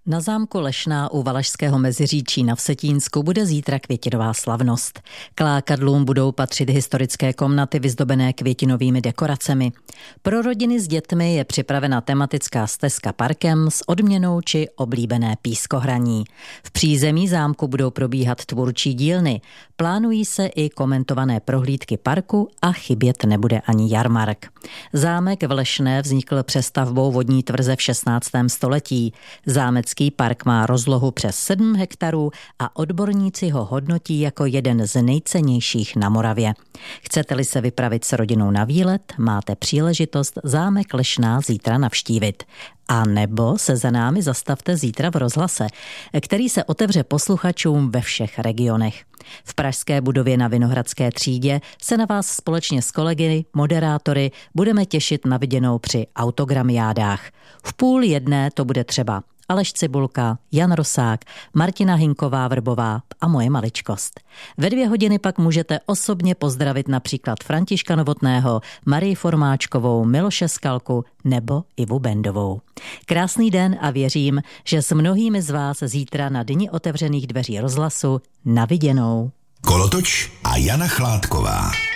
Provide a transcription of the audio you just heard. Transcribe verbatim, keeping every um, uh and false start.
Na zámku Lešná u Valašského Meziříčí na Vsetínsku bude zítra květinová slavnost. K lákadlům budou patřit historické komnaty vyzdobené květinovými dekoracemi. Pro rodiny s dětmi je připravena tematická stezka parkem s odměnou či oblíbené pískohraní. V přízemí zámku budou probíhat tvůrčí dílny. Plánují se i komentované prohlídky parku a chybět nebude ani jarmark. Zámek v Lešné vznikl přestavbou vodní tvrze v šestnáctém století. Zámecký park má rozlohu přes sedm hektarů a odborníci ho hodnotí jako jeden z nejcennějších na Moravě. Chcete-li se vypravit s rodinou na výlet, máte příležitost zámek Lešná zítra navštívit. A nebo se za námi zastavte zítra v rozhlase, který se otevře posluchačům ve všech regionech. V pražské budově na Vinohradské třídě se na vás společně s kolegy, moderátory budeme těšit na viděnou při autogramiádách. V půl jedné to bude třeba Aleš Cibulka, Jan Rosák, Martina Hinková-Vrbová a moje maličkost. Ve dvě hodiny pak můžete osobně pozdravit například Františka Novotného, Marii Formáčkovou, Miloše Skalku nebo Ivu Bendovou. Krásný den a věřím, že s mnohými z vás zítra na Dni otevřených dveří rozhlasu na viděnou. Kolotoč a Jana Chládková.